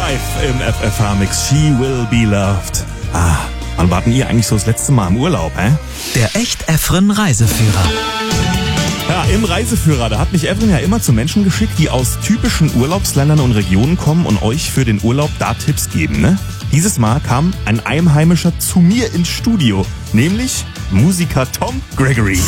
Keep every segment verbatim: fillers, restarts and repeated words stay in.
Live im F F H-Mix. She Will Be Loved. Ah, wann warten ihr eigentlich so das letzte Mal im Urlaub, hä? Der Echt-Efren Reiseführer. Ja, im Reiseführer, da hat mich Efren ja immer zu Menschen geschickt, die aus typischen Urlaubsländern und Regionen kommen und euch für den Urlaub da Tipps geben, ne? Dieses Mal kam ein Einheimischer zu mir ins Studio, nämlich Musiker Tom Gregory.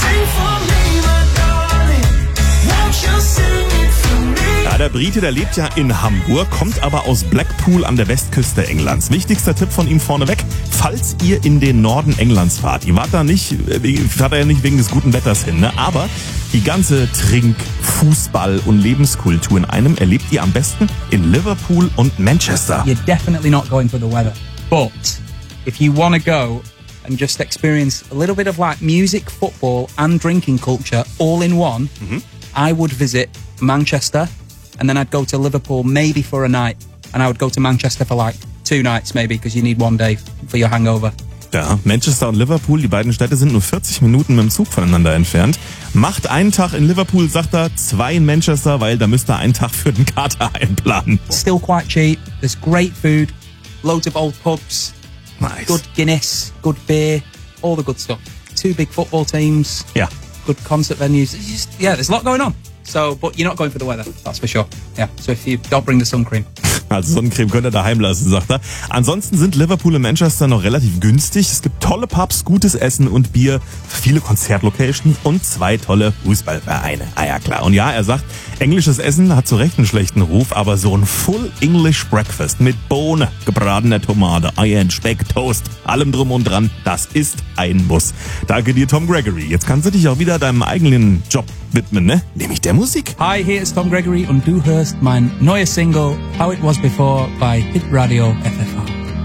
Ja, der Brite, der lebt ja in Hamburg, kommt aber aus Blackpool an der Westküste Englands. Wichtigster Tipp von ihm vorneweg: Falls ihr in den Norden Englands fahrt, ihr wart da nicht, fahrt da ja nicht wegen des guten Wetters hin, ne? Aber die ganze Trink-, Fußball- und Lebenskultur in einem erlebt ihr am besten in Liverpool und Manchester. You're definitely not going for the weather. But if you want to go and just experience a little bit of like music, football and drinking culture all in one, Mhm. I would visit Manchester and then I'd go to Liverpool maybe for a night and I would go to Manchester for like two nights maybe because you need one day for your hangover. Ja, Manchester und Liverpool, die beiden Städte sind nur vierzig Minuten mit dem Zug voneinander entfernt. Macht einen Tag in Liverpool, sagt er, zwei in Manchester, weil da müsst ihr einen Tag für den Kater einplanen. Still quite cheap. There's great food, loads of old pubs, Nice. good Guinness, good beer, all the good stuff. Two big football teams, Ja. good concert venues. It's just, yeah, there's a lot going on. So, but you're not going for the weather, that's for sure. Yeah, so if you don't bring the sun cream. Also Sonnencreme könnt ihr daheim lassen, sagt er. Ansonsten sind Liverpool und Manchester noch relativ günstig. Es gibt tolle Pubs, gutes Essen und Bier, viele Konzertlocations und zwei tolle Fußballvereine. Ah ja, klar. Und ja, er sagt, englisches Essen hat zu Recht einen schlechten Ruf, aber so ein Full English Breakfast mit Bohne, gebratener Tomate, Eiern, Speck, Toast, allem drum und dran, das ist ein Muss. Danke dir, Tom Gregory. Jetzt kannst du dich auch wieder deinem eigenen Job widmen, ne? Nämlich der Musik. Hi, hier ist Tom Gregory und du hörst mein neues Single How It Was Before bei Hit Radio F M.